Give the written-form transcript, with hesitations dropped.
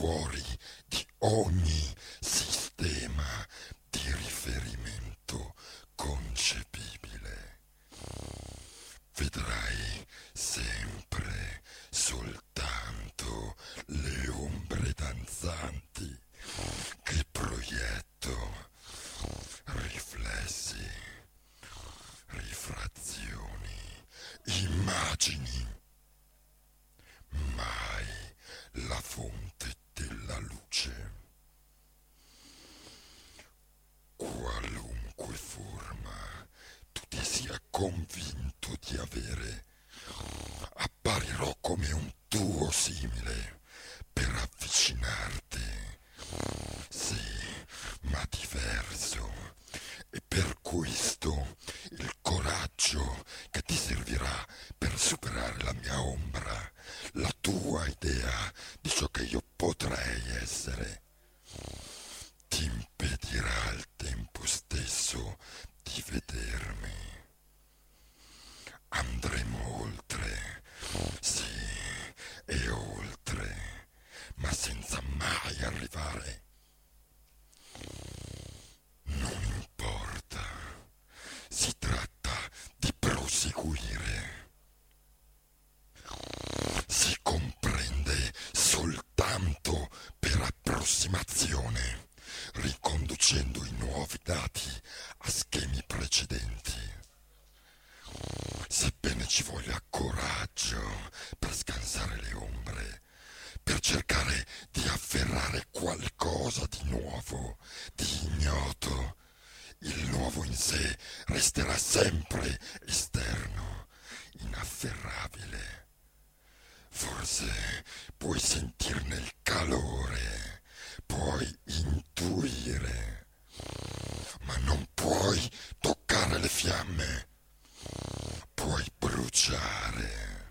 fuori di ogni sistema di riferimento concepibile. Vedrai sempre soltanto le ombre danzanti che proietto, riflessi, rifrazioni, immagini, mai la fonte della luce. Qualunque forma tu ti sia convinto di avere, apparirò come un tuo simile per avvicinarti. Sì, ma diverso. E per questo il coraggio che ti servirà per superare la mia ombra, la tua idea di ciò che io potrei essere, ti impedirà al tempo stesso di vedermi. Andremo oltre, sì, e oltre, ma senza mai arrivare. Non importa, si tratta di proseguire. Si comprende soltanto per approssimazione, riconducendo i nuovi dati a schemi precedenti. Sebbene ci voglia coraggio per scansare le ombre, per cercare di afferrare qualcosa di nuovo, di ignoto, il nuovo in sé resterà sempre esterno, inafferrabile. Forse puoi sentirne il calore, puoi intuire, ma non puoi toccare le fiamme,